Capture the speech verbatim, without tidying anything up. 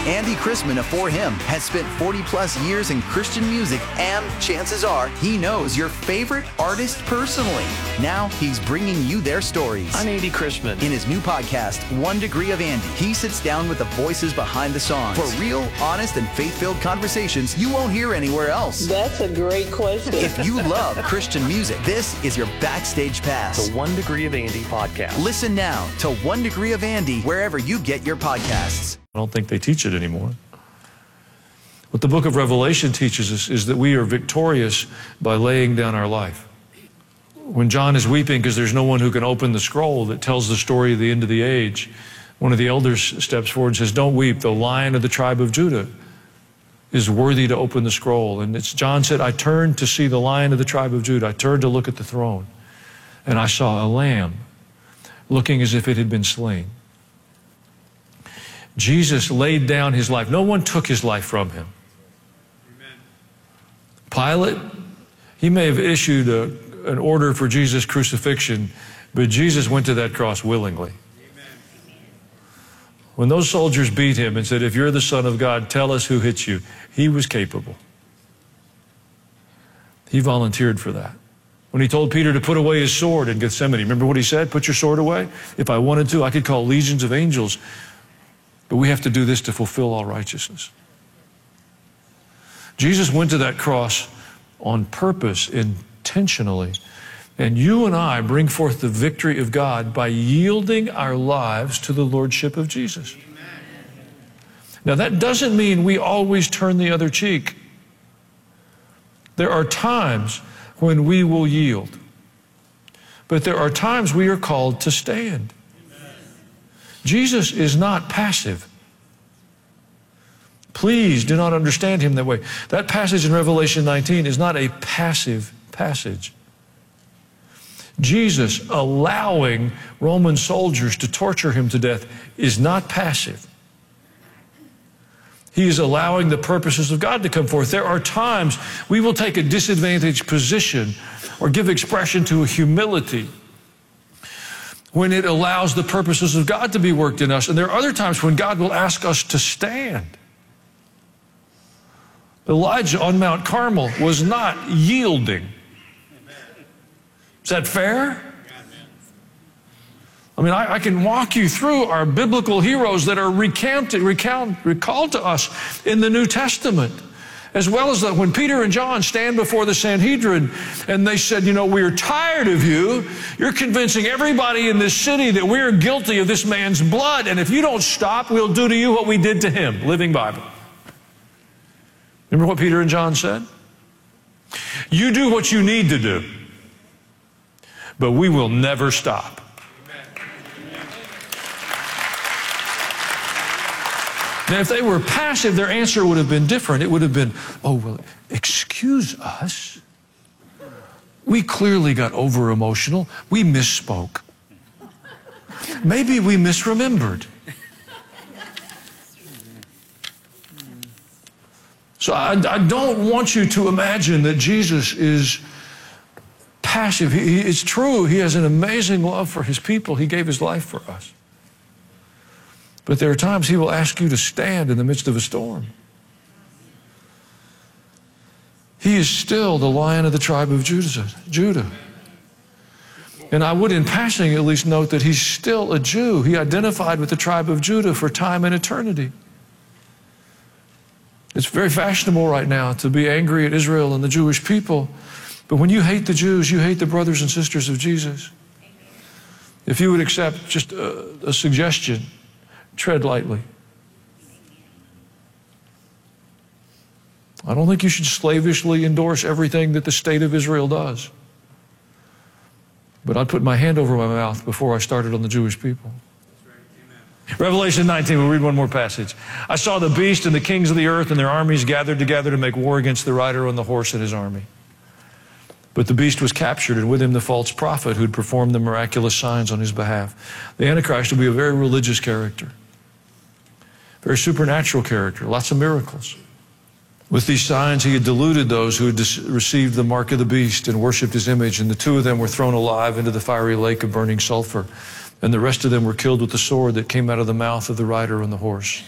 Andy Chrisman of For Him has spent forty plus years in Christian music, and chances are he knows your favorite artist personally. Now he's bringing you their stories. I'm Andy Chrisman. In his new podcast, One Degree of Andy, he sits down with the voices behind the songs for real, honest, and faith-filled conversations you won't hear anywhere else. That's a great question. If you love Christian music, this is your backstage pass. The One Degree of Andy podcast. Listen now to One Degree of Andy wherever you get your podcasts. I don't think they teach it anymore. What the book of Revelation teaches us is that we are victorious by laying down our life. When John is weeping because there's no one who can open the scroll that tells the story of the end of the age, one of the elders steps forward and says, "Don't weep, the Lion of the tribe of Judah is worthy to open the scroll." And it's John said, "I turned to see the Lion of the tribe of Judah. I turned to look at the throne, and I saw a lamb looking as if it had been slain." Jesus laid down his life. No one took his life from him. Amen. Pilate, he may have issued a, an order for Jesus' crucifixion, but Jesus went to that cross willingly. Amen. When those soldiers beat him and said, "If you're the Son of God, tell us who hit you," he was capable. He volunteered for that. When he told Peter to put away his sword in Gethsemane, remember what he said? "Put your sword away. If I wanted to, I could call legions of angels. But we have to do this to fulfill all righteousness." Jesus went to that cross on purpose, intentionally. And you and I bring forth the victory of God by yielding our lives to the lordship of Jesus. Amen. Now, that doesn't mean we always turn the other cheek. There are times when we will yield. But there are times we are called to stand. Jesus is not passive. Please do not understand him that way. That passage in Revelation nineteen is not a passive passage. Jesus allowing Roman soldiers to torture him to death is not passive. He is allowing the purposes of God to come forth. There are times we will take a disadvantaged position or give expression to a humility when it allows the purposes of God to be worked in us. And there are other times when God will ask us to stand. Elijah on Mount Carmel was not yielding. Is that fair? I mean, I, I can walk you through our biblical heroes that are recounted, recount, recalled to us in the New Testament. As well as that when Peter and John stand before the Sanhedrin and they said, "You know, we're tired of you. You're convincing everybody in this city that we're guilty of this man's blood. And if you don't stop, we'll do to you what we did to him." Living Bible. Remember what Peter and John said? "You do what you need to do, but we will never stop." Now, if they were passive, their answer would have been different. It would have been, "Oh, well, excuse us. We clearly got over emotional. We misspoke. Maybe we misremembered." So I, I don't want you to imagine that Jesus is passive. He, he, it's true, he has an amazing love for his people. He gave his life for us. But there are times he will ask you to stand in the midst of a storm. He is still the Lion of the tribe of Judah. And I would, in passing, at least note that he's still a Jew. He identified with the tribe of Judah for time and eternity. It's very fashionable right now to be angry at Israel and the Jewish people. But when you hate the Jews, you hate the brothers and sisters of Jesus. If you would accept just a, a suggestion, tread lightly. I don't think you should slavishly endorse everything that the state of Israel does. But I'd put my hand over my mouth before I started on the Jewish people. Revelation nineteen, we'll read one more passage. "I saw the beast and the kings of the earth and their armies gathered together to make war against the rider on the horse and his army. But the beast was captured, and with him the false prophet who'd performed the miraculous signs on his behalf." The Antichrist will be a very religious character, very supernatural character, lots of miracles. With these signs, he had deluded those who had received the mark of the beast and worshiped his image, and the two of them were thrown alive into the fiery lake of burning sulfur. And the rest of them were killed with the sword that came out of the mouth of the rider on the horse.